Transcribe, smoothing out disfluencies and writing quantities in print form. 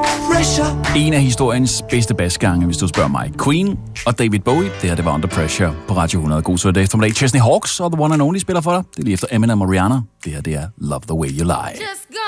Pressure. En af historiens bedste basgange, hvis du spørger mig. Queen og David Bowie, det her det var Under Pressure på Radio 100. God søndag eftermiddag. Chesney Hawks og The One and Only spiller for dig. Det er lige efter Eminem og Rihanna. Det her det er Love the Way You Lie.